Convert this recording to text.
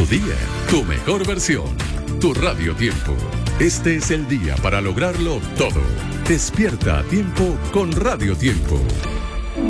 día, tu mejor versión, tu Radio Tiempo. Este es el día para lograrlo todo. Despierta a tiempo con Radio Tiempo.